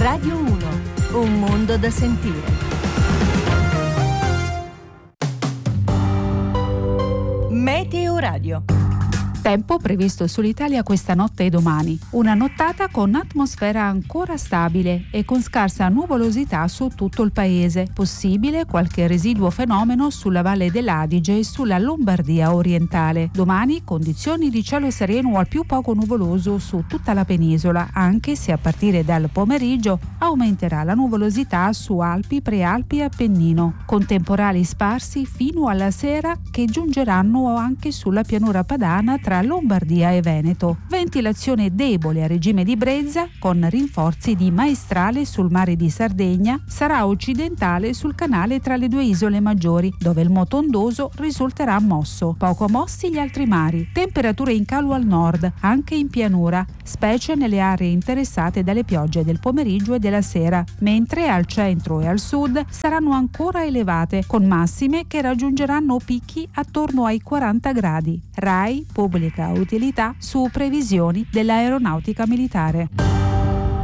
Radio 1, un mondo da sentire. Meteo Radio. Tempo previsto sull'Italia questa notte e domani. Una nottata con atmosfera ancora stabile e con scarsa nuvolosità su tutto il paese. Possibile qualche residuo fenomeno sulla Valle dell'Adige e sulla Lombardia orientale. Domani condizioni di cielo sereno o al più poco nuvoloso su tutta la penisola, anche se a partire dal pomeriggio aumenterà la nuvolosità su Alpi, Prealpi e Appennino, con temporali sparsi fino alla sera che giungeranno anche sulla pianura padana tra Lombardia e Veneto. Ventilazione debole a regime di brezza con rinforzi di maestrale sul mare di Sardegna, sarà occidentale sul canale tra le due isole maggiori, dove il moto ondoso risulterà mosso. Poco mossi gli altri mari. Temperature in calo al nord, anche in pianura, specie nelle aree interessate dalle piogge del pomeriggio e della sera, mentre al centro e al sud saranno ancora elevate, con massime che raggiungeranno picchi attorno ai 40 gradi. RAI pubblica utilità su previsioni dell'aeronautica militare.